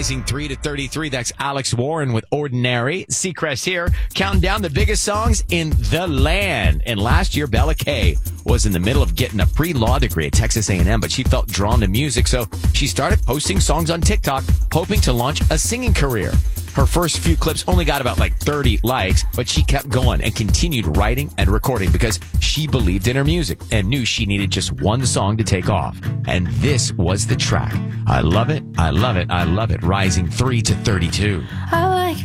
Rising 3 to 33. That's Alex Warren with Ordinary. Seacrest here, counting down the biggest songs in the land. And last year, Bella Kay was in the middle of getting a pre-law degree at Texas A&M, but she felt drawn to music, so she started posting songs on TikTok, hoping to launch a singing career. Her first few clips only got about 30 likes, but she kept going and continued writing and recording because she believed in her music and knew she needed just one song to take off. And this was the track. I love it, I love it, I love it. Rising 3 to 32. I like